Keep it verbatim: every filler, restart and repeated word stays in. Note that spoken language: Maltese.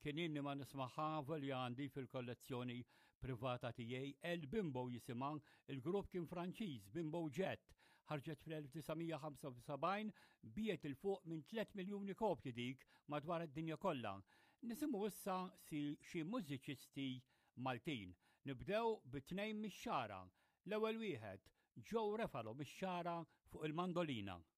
kien inni ma nismaħħa li għandi fil-kollezzjoni privata tiegħi El Bimbo jisimha, il-grupp kien Franċiż Bimbo Jet, ħarġet fl-elf-tisgħomija ħamsa u sabgħin, biet il-fuq minn tliet miljuni kopji dik madwar id-dinja kollha. Nisimgħu issa si xi mużiċisti Maltin. Nibdew bit-tnejn mix-xara. L-ewwel wieħed Joe Refalo mix-xara fuq il-mandolina.